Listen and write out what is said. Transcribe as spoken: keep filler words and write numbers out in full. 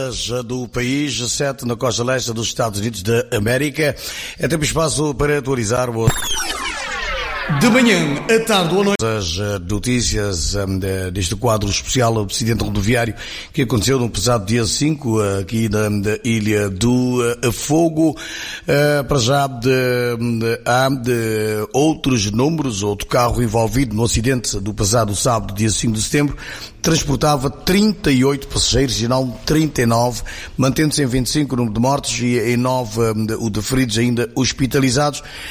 Do país, sete na costa leste dos Estados Unidos da América. É tempo e espaço para atualizar o... De manhã, à tarde ou à noite. As notícias um, deste quadro especial do acidente rodoviário que aconteceu no pesado dia cinco aqui na, na Ilha do uh, Fogo. Uh, para já de, de, há de outros números, outro carro envolvido no acidente do passado sábado, dia cinco de setembro, transportava trinta e oito passageiros e não trinta e nove, mantendo-se em vinte e cinco o número de mortes e em nove um, o de feridos ainda hospitalizados.